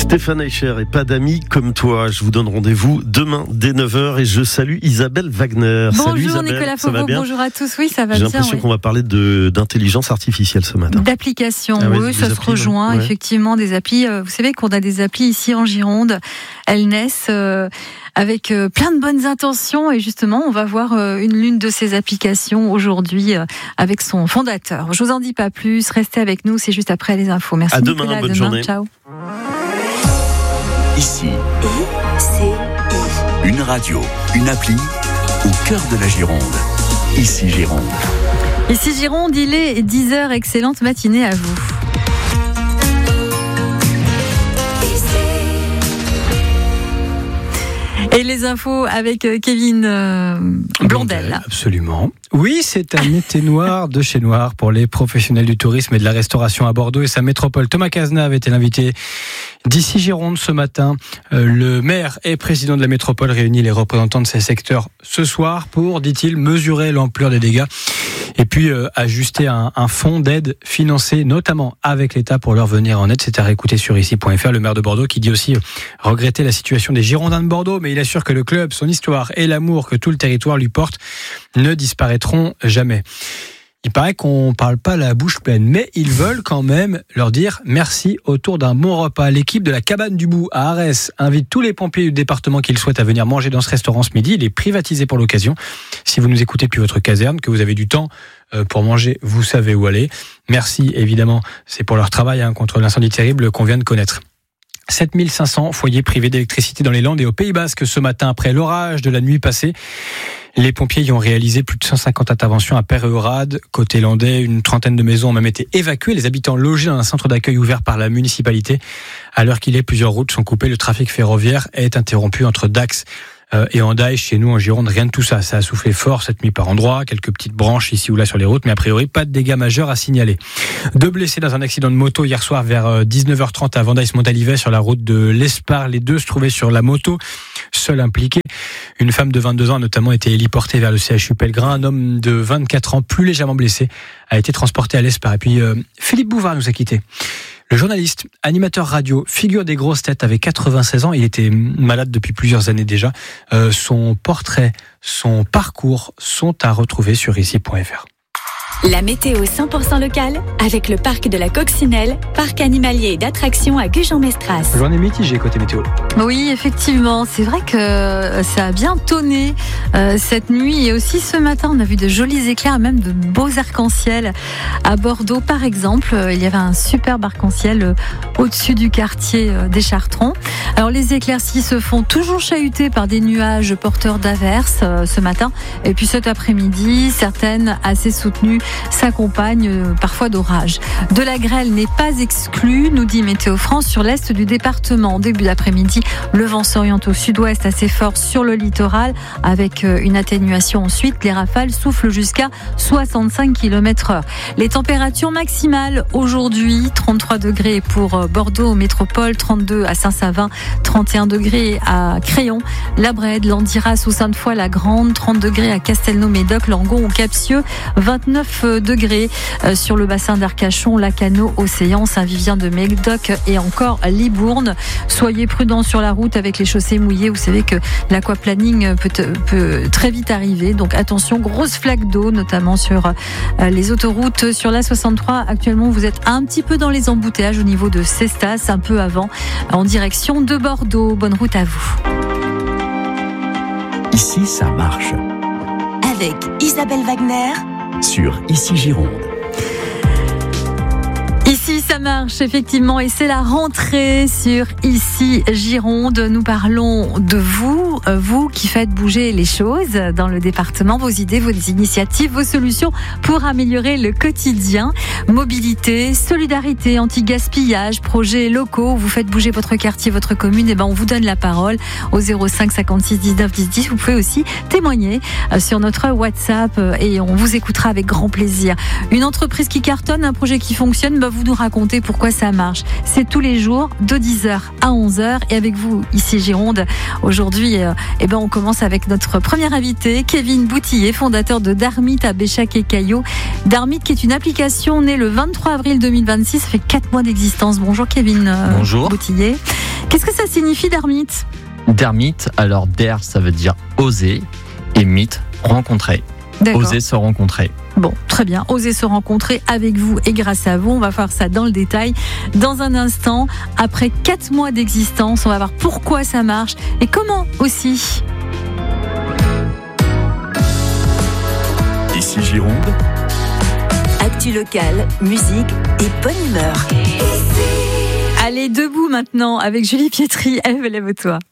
Stéphane Eicher et pas d'amis comme toi. Je vous donne rendez-vous demain dès 9h et je salue Isabelle Wagner. Bonjour Salut Isabelle, Nicolas ça va Fauveau, bien ? bonjour à tous. Oui, ça va J'ai bien. l'impression qu'on va parler d'intelligence artificielle ce matin. D'applications, Ah ouais, oui, ça se applis, rejoint, ouais. Effectivement, des applis. Vous savez qu'on a des applis ici en Gironde. Elles naissent avec plein de bonnes intentions et justement, on va voir l'une de ces applications aujourd'hui avec son fondateur. Je vous en dis pas plus, restez avec nous, c'est juste après les infos. Merci à demain, Nicolas, bonne demain, journée. ciao. Ici, une radio, une appli au cœur de la Gironde. Ici Gironde. Ici Gironde, il est 10h, excellente matinée à vous. Et les infos avec Kevin Blondel. Absolument. Oui, c'est un été noir de chez noir pour les professionnels du tourisme et de la restauration à Bordeaux et sa métropole. Thomas Cazenave était l'invité d'Ici Gironde ce matin. Le maire et président de la métropole réunit les représentants de ces secteurs ce soir pour, dit-il, mesurer l'ampleur des dégâts et puis ajuster un fonds d'aide financé notamment avec l'État pour leur venir en aide. C'est à réécouter sur ici.fr. Le maire de Bordeaux qui dit aussi regretter la situation des Girondins de Bordeaux, mais il assure que le club, son histoire et l'amour que tout le territoire lui porte ne disparaîtront jamais. Il paraît qu'on ne parle pas la bouche pleine, mais ils veulent quand même leur dire merci autour d'un bon repas. L'équipe de la Cabane du Bout à Arès invite tous les pompiers du département qu'ils souhaitent à venir manger dans ce restaurant ce midi. Il est privatisé pour l'occasion. Si vous nous écoutez depuis votre caserne, que vous avez du temps pour manger, vous savez où aller. Merci évidemment, c'est pour leur travail contre l'incendie terrible qu'on vient de connaître. 7500 foyers privés d'électricité dans les Landes et au Pays Basque ce matin après l'orage de la nuit passée. Les pompiers y ont réalisé plus de 150 interventions à Peyrehorade. Côté landais, une trentaine de maisons ont même été évacuées. Les habitants logés dans un centre d'accueil ouvert par la municipalité. À l'heure qu'il est, plusieurs routes sont coupées. Le trafic ferroviaire est interrompu entre Dax et Hendaye. Chez nous en Gironde, rien de tout ça. Ça a soufflé fort cette nuit par endroits. Quelques petites branches ici ou là sur les routes, mais a priori pas de dégâts majeurs à signaler. 2 blessés dans un accident de moto hier soir vers 19h30 à Vendaille-Montalivet sur la route de l'Espar. Les deux se trouvaient sur la moto, seul impliqué. Une femme de 22 ans a notamment été héliportée vers le CHU Pellegrin. Un homme de 24 ans, plus légèrement blessé, a été transporté à l'Espar. Et puis Philippe Bouvard nous a quittés. Le journaliste, animateur radio, figure des grosses têtes, avait 96 ans. Il était malade depuis plusieurs années déjà. Son portrait, son parcours sont à retrouver sur ici.fr. La météo 100% locale avec le parc de la Coccinelle, parc animalier et d'attractions à Gujan-Mestras. Journée mitigée côté météo. Oui, effectivement, c'est vrai que ça a bien tonné cette nuit et aussi ce matin, on a vu de jolis éclairs, même de beaux arcs-en-ciel à Bordeaux par exemple. Il y avait un superbe arc-en-ciel au-dessus du quartier des Chartrons. Alors les éclaircies se font toujours chahuter par des nuages porteurs d'averses ce matin et puis cet après-midi, certaines assez soutenues s'accompagnent parfois d'orages. De la grêle n'est pas exclue, nous dit Météo France, sur l'est du département. En début d'après-midi, le vent s'oriente au sud-ouest assez fort sur le littoral avec une atténuation ensuite. Les rafales soufflent jusqu'à 65 km/h. Les températures maximales aujourd'hui, 33 degrés pour Bordeaux métropole, 32 à Saint-Savin, 31 degrés à Crayon, La Brède, Landiras ou Sainte-Foy-la-Grande, 30 degrés à Castelnau-Médoc, Langon ou Capsieux, 29 degrés sur le bassin d'Arcachon, Lacanau, Océan, Saint-Vivien de Médoc et encore Libourne. Soyez prudents sur la route avec les chaussées mouillées. Vous savez que l'aquaplaning peut très vite arriver. Donc attention, grosse flaque d'eau, notamment sur les autoroutes. Sur la 63, actuellement, vous êtes un petit peu dans les embouteillages au niveau de Cestas, un peu avant, en direction de Bordeaux. Bonne route à vous. Ici, ça marche. Avec Isabelle Wagner Sur Ici Gironde. Ici, ça marche, effectivement, et c'est la rentrée sur Ici Gironde. Nous parlons de vous, vous qui faites bouger les choses dans le département, vos idées, vos initiatives, vos solutions pour améliorer le quotidien. Mobilité, solidarité, anti-gaspillage, projets locaux, vous faites bouger votre quartier, votre commune, et ben on vous donne la parole au 05 56 19 10 10. Vous pouvez aussi témoigner sur notre WhatsApp et on vous écoutera avec grand plaisir. Une entreprise qui cartonne, un projet qui fonctionne, vous nous raconter pourquoi ça marche. C'est tous les jours de 10h à 11h et avec vous ici Gironde. Aujourd'hui, on commence avec notre premier invité, Kevin Boutillier, fondateur de Darmit à Béchac et Caillaux. Darmit qui est une application née le 23 avril 2026, fait 4 mois d'existence. Bonjour Kevin. Bonjour. Boutillier. Qu'est-ce que ça signifie d'ermite ? Dermite, alors der, ça veut dire oser, et mythe, rencontrer. D'accord. Oser se rencontrer. Bon, très bien. Oser se rencontrer avec vous et grâce à vous. On va voir ça dans le détail dans un instant. Après 4 mois d'existence, on va voir pourquoi ça marche et comment aussi. Ici Gironde, Actu locale, musique et bonne humeur. Allez, debout maintenant avec Julie Pietri. Lève-toi.